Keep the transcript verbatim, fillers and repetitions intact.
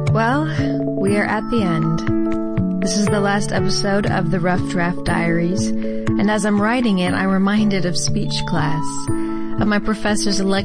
Well, we are at the end. This is the last episode of the Rough Draft Diaries, and as I'm writing it, I'm reminded of speech class, of my professor's lecture